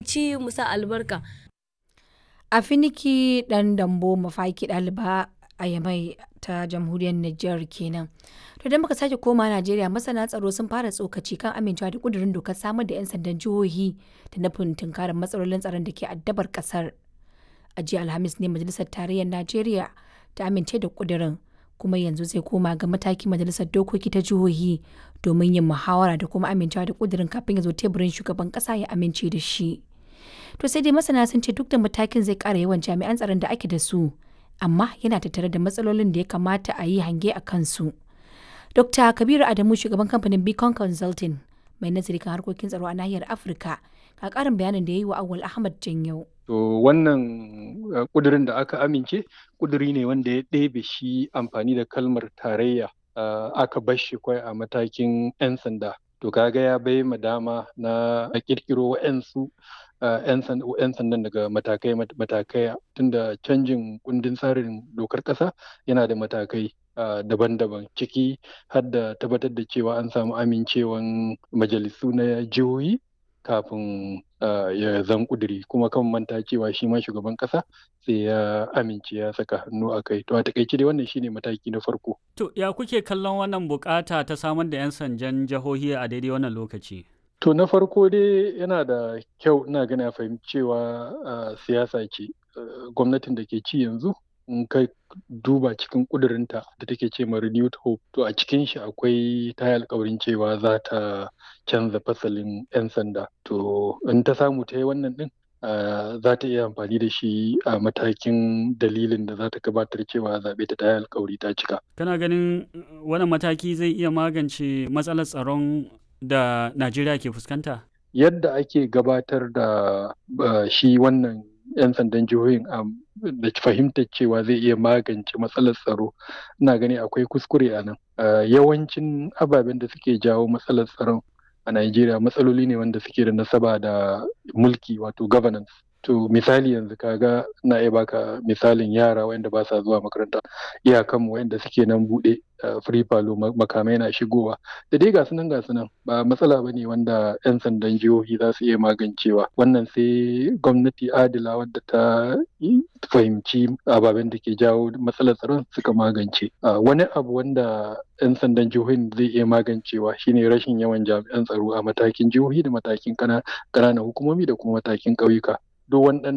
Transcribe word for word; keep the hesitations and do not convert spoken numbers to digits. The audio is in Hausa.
ci mu sa albarka. Afiniki ɗan Dambo Mafaki ɗaliba a Yamai ta jamhuriyar Nijar kenan. To idan muka sake koma Najeriya, masana tsaro sun fara tsokaci kan amincewa da ƙudurin dokar samar da 'yan sandan jihohi da nufin tunkarar matsalolin tsaron da ke addabar ƙasar. A jiya Alhamis ne Majalisar Tarayyar Najeriya ta amince da ƙudurin, kuma yanzu zai koma ga matakin Majalisar Dokoki ta jihohi domin yin muhawara da kuma amincewa da ƙudurin kafin ya zo teburin shugaban ƙasa ya amince da shi. To sai dai masana sun ce duk da matakin zai ƙara yawan jami'an tsaron da ake da su, amma yana tattare da matsalolin da ya kamata a yi hange a kansu. Dokta Kabiru Adamu, shugaban kamfanin Beacon Consulting, mai nazari kan harkokin tsaro a nahiyar Afirka, ga ƙarin bayanin da ya yi wa Awal Ahmad Janyau. To wannan ƙudurin da aka amince, ƙuduri ne wanda ya ɗebe shi amfani da kalmar tarayya, aka bar shi kawai a matakin 'yan sanda. To kaga ya bai ma dama na a ƙirƙiro wa'yansu 'yan sandan daga matakai matakai tunda canjin kundin tsarin dokar ƙasa yana da matakai daban-daban, ciki har da tabbatar da cewa an samu amincewan majalisu na jihohi kafin ya zan ƙuduri, kuma kan manta cewa shi ma shugaban ƙasa sai ya amince ya saka hannu a kai. To a takaice dai wannan shine mataki na farko. To ya kuke kallon wannan bukata ta samar da 'yan sandan jihohi a daidai wannan lokaci? To na farko dai yana da kyau, ina gani a fahimci cewa siyasa ce. Gwamnatin da ke ci yanzu in ka duba cikin ƙudurinta da take ce ma renewed hope, to a cikin shi akwai ta yi alkawarin cewa za ta canza fasalin 'yan sanda. To in ta samu ta yi wannan din, za ta iya amfani da shi a matakin dalilin da za ta gabatar cewa zaɓe ta ta yi alkawari ta cika. Kana ganin wannan mataki zai iya magance matsalar tsaron da Najeriya ke fuskanta? Yadda ake gabatar da shi wannan 'yan sandan jihohin da fahimtar cewa zai iya magance matsalar tsaro, ina gani akwai kuskure a nan. Yawancin ababen da suke jawo matsalar tsaron a Najeriya matsaloli ne wanda suke da nasaba da mulki, wato governance. To misali yanzu kaga na iya baka misalin yara wanda ba sa zuwa makaranta, iyakanmu wanda suke nan buɗe free palo, makamai na shigowa da dai gasu nan gasu nan, ba matsala ba ne wanda 'yan sandan jihohi za su iya magancewa. Wannan sai gwamnati adila wadda ta fahimci ababen da ke jawo matsalar tsaron suka magance. Wani abu wanda 'yan sandan jihohin zai iya magancewa shine rashin yawan jami'an tsaro a matakin jihohi da matakin ƙananan hukumomi da kuma matakin ƙauyuka. Duk wani